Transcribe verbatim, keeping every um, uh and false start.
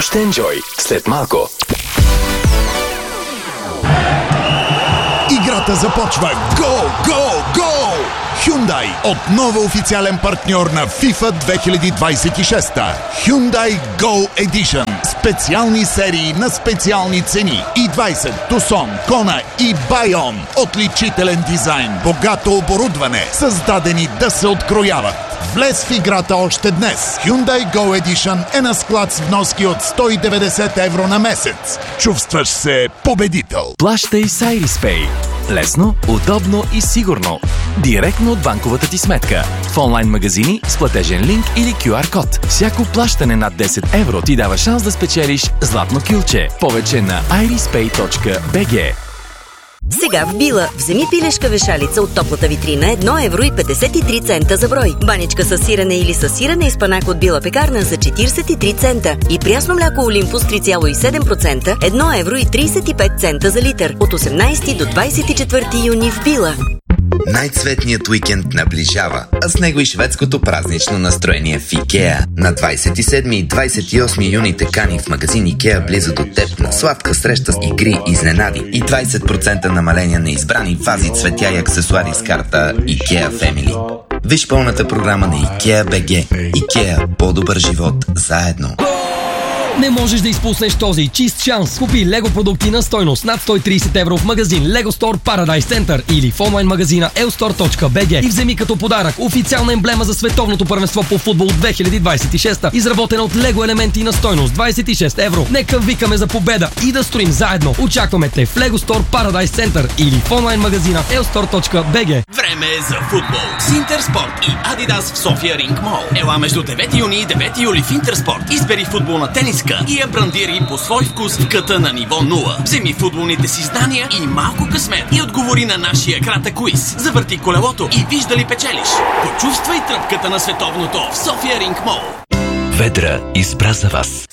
Още енджой след малко. Играта започва. Гол, гол, гол! Hyundai отново официален партньор на FIFA две хиляди двадесет и шеста. Hyundai Go Edition. Специални серии на специални цени. и двадесет, Tucson, Kona и Bayon. Отличителен дизайн, богато оборудване, създадени да се открояват. Влез в играта още днес. Hyundai Go Edition е на склад с вноски от сто и деветдесет евро на месец. Чувстваш се победител. Плащай с IRIS-Pay. Лесно, удобно и сигурно. Директно от банковата ти сметка. В онлайн магазини с платежен линк или кю ар код. Всяко плащане над десет евро ти дава шанс да спечелиш златно кюлче. Повече на iris pay точка би джи. Сега в Била вземи пилешка вешалица от топлата витрина едно евро и петдесет и три цента за брой. Баничка с сирене или с сирене и спанак от Била пекарна за четиридесет и три цента. И прясно мляко Олимпус три цяло и седем процента едно евро и тридесет и пет цента за литър. От осемнадесети до двадесет и четвърти юни в Била. Най-цветният уикенд наближава, а с него и шведското празнично настроение в IKEA. На двадесет и седми и двадесет и осми юни те кани в магазин IKEA близо до теб на сладка среща с игри, изненади и двадесет процента намаление на избрани вази, цветя и аксесуари с карта IKEA Family. Виж пълната програма на IKEA би джи. IKEA – по-добър живот заедно. Не можеш да изпуснеш този чист шанс. Купи Лего продукти на стойност над сто и тридесет евро в магазин Lego Store Paradise Center или в онлайн магазина елстор точка би джи и вземи като подарък официална емблема за световното първенство по футбол две хиляди двадесет и шеста, изработена от Лего елементи на стойност двадесет и шест евро. Нека викаме за победа и да строим заедно. Очакваме те в Lego Store Paradise Center или в онлайн магазина елстор точка би джи. Време е за футбол с Интерспорт и Адидас в София Ринг Мол. Ела между девети юни и девети юли в Интерспорт. Избери футболна тениска и я брандири по свой вкус в къта на ниво нула. Вземи футболните си знания и малко късмет и отговори на нашия кратък квиз. Завърти колелото и виж дали печелиш. Почувствай тръпката на световното в София Ринг Мол. Ведра избра за вас.